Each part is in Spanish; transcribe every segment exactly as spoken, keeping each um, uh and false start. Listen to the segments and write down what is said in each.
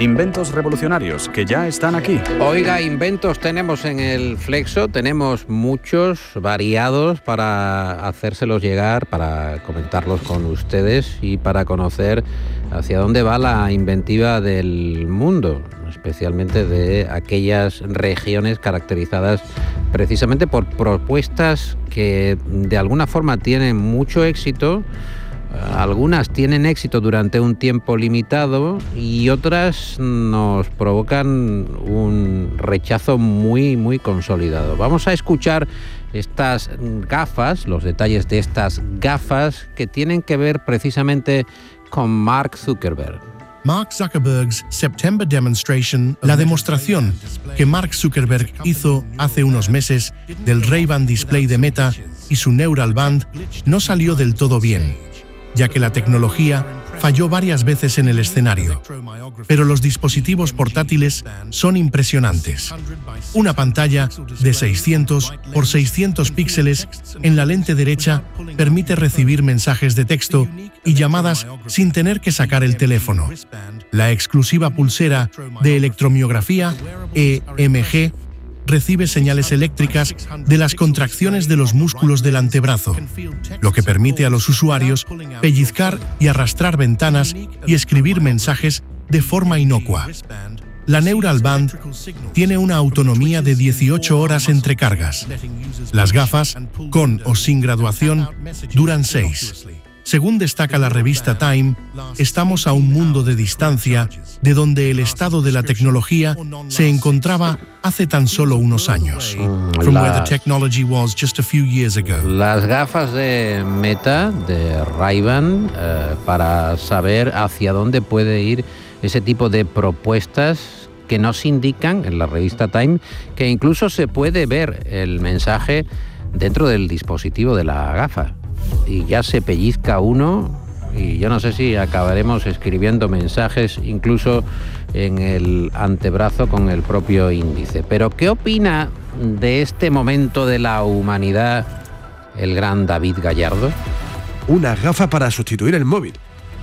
Inventos revolucionarios que ya están aquí. Oiga, inventos tenemos en el Flexo, tenemos muchos, variados, para hacérselos llegar, para comentarlos con ustedes y para conocer hacia dónde va la inventiva del mundo, especialmente de aquellas regiones caracterizadas precisamente por propuestas que de alguna forma tienen mucho éxito. Algunas tienen éxito durante un tiempo limitado y otras nos provocan un rechazo muy, muy consolidado. Vamos a escuchar estas gafas, los detalles de estas gafas que tienen que ver precisamente con Mark Zuckerberg. Mark Zuckerberg's September Demonstration, la demostración que Mark Zuckerberg hizo hace unos meses del Ray-Ban Display de Meta y su Neural Band, no salió del todo bien, ya que la tecnología falló varias veces en el escenario. Pero los dispositivos portátiles son impresionantes. Una pantalla de seiscientos por seiscientos píxeles en la lente derecha permite recibir mensajes de texto y llamadas sin tener que sacar el teléfono. La exclusiva pulsera de electromiografía E M G recibe señales eléctricas de las contracciones de los músculos del antebrazo, lo que permite a los usuarios pellizcar y arrastrar ventanas y escribir mensajes de forma inocua. La Neural Band tiene una autonomía de dieciocho horas entre cargas. Las gafas, con o sin graduación, duran seis. Según destaca la revista Time, estamos a un mundo de distancia de donde el estado de la tecnología se encontraba hace tan solo unos años. From where the technology was just a few years ago. Las gafas de Meta, de Ray-Ban, eh, para saber hacia dónde puede ir ese tipo de propuestas que nos indican en la revista Time que incluso se puede ver el mensaje dentro del dispositivo de la gafa. Y ya se pellizca uno y yo no sé si acabaremos escribiendo mensajes incluso en el antebrazo con el propio índice. Pero ¿qué opina de este momento de la humanidad el gran David Gallardo? Una gafa para sustituir el móvil.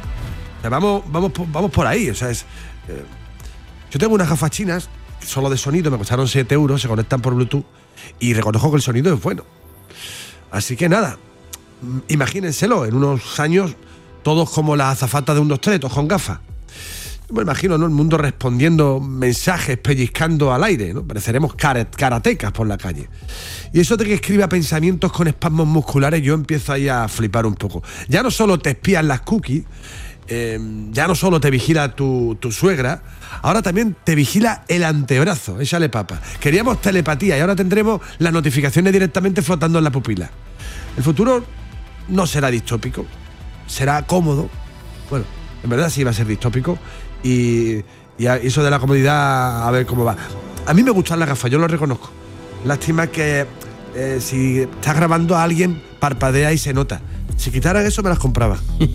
O sea, vamos, vamos, vamos por ahí. O sea, es, eh, yo tengo unas gafas chinas solo de sonido, me costaron siete euros, se conectan por Bluetooth y reconozco que el sonido es bueno. Así que nada, imagínenselo, en unos años todos como la azafata de un dos tres, todos con gafas. Yo me imagino, ¿no?, el mundo respondiendo mensajes, pellizcando al aire, ¿no? Pareceremos karatecas por la calle. Y eso de que escriba pensamientos con espasmos musculares, yo empiezo ahí a flipar un poco. Ya no solo te espían las cookies, eh, ya no solo te vigila tu, tu suegra, ahora también te vigila el antebrazo, échale papa. Queríamos telepatía y ahora tendremos las notificaciones directamente flotando en la pupila. El futuro no será distópico, será cómodo. Bueno, en verdad sí va a ser distópico. Y, y eso de la comodidad, a ver cómo va. A mí me gustan las gafas, yo lo reconozco. Lástima que eh, si estás grabando a alguien, parpadea y se nota. Si quitaran eso, me las compraba.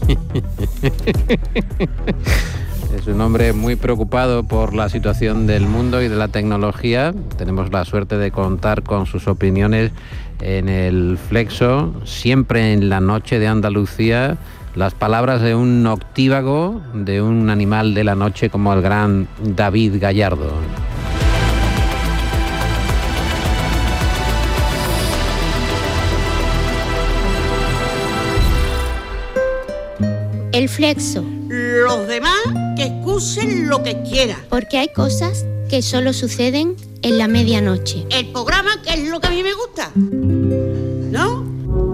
Es un hombre muy preocupado por la situación del mundo y de la tecnología. Tenemos la suerte de contar con sus opiniones en el Flexo, siempre en la noche de Andalucía. Las palabras de un noctívago, de un animal de la noche como el gran David Gallardo. El Flexo. Los demás que excusen lo que quieran. Porque hay cosas que solo suceden en la medianoche. El programa que es lo que a mí me gusta, ¿no?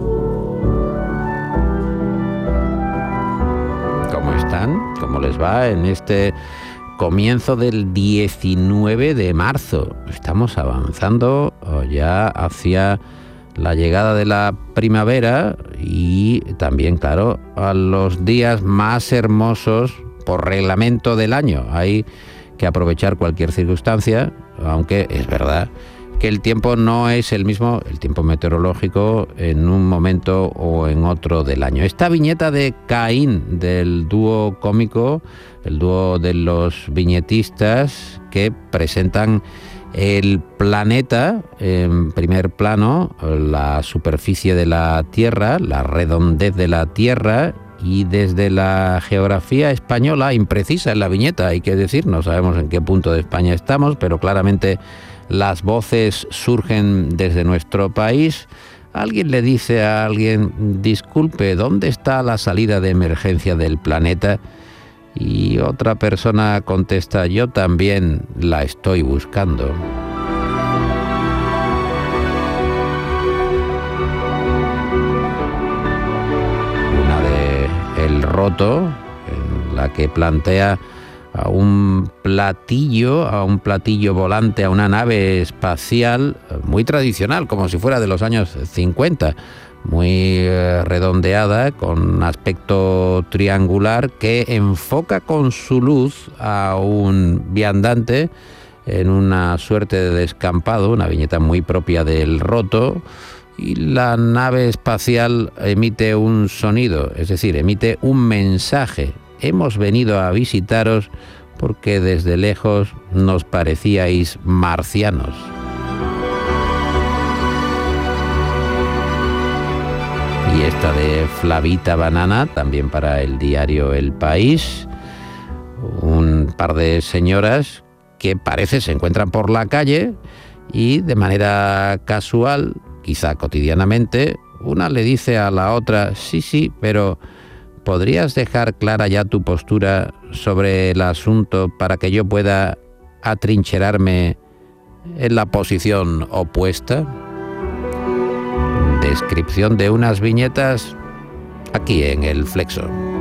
¿Cómo están? ¿Cómo les va en este comienzo del diecinueve de marzo? Estamos avanzando ya hacia la llegada de la primavera y también, claro, a los días más hermosos por reglamento del año. Hay que aprovechar cualquier circunstancia, aunque es verdad que el tiempo no es el mismo, el tiempo meteorológico, en un momento o en otro del año. Esta viñeta de Caín, del dúo cómico, el dúo de los viñetistas que presentan el planeta en primer plano, la superficie de la Tierra, la redondez de la Tierra Y desde la geografía española, imprecisa en la viñeta, hay que decir, no sabemos en qué punto de España estamos, pero claramente las voces surgen desde nuestro país. Alguien le dice a alguien, disculpe, ¿dónde está la salida de emergencia del planeta? Y otra persona contesta, yo también la estoy buscando. Una de El Roto, en la que plantea a un platillo, a un platillo volante, a una nave espacial muy tradicional, como si fuera de los años cincuenta, muy eh, redondeada, con aspecto triangular, que enfoca con su luz a un viandante en una suerte de descampado, una viñeta muy propia del Roto, y la nave espacial emite un sonido, es decir, emite un mensaje. Hemos venido a visitaros porque desde lejos nos parecíais marcianos. Y esta de Flavita Banana, también para el diario El País. Un par de señoras que parece se encuentran por la calle y de manera casual, quizá cotidianamente, una le dice a la otra, sí, sí, pero ¿podrías dejar clara ya tu postura sobre el asunto para que yo pueda atrincherarme en la posición opuesta? Descripción de unas viñetas aquí en El Flexo.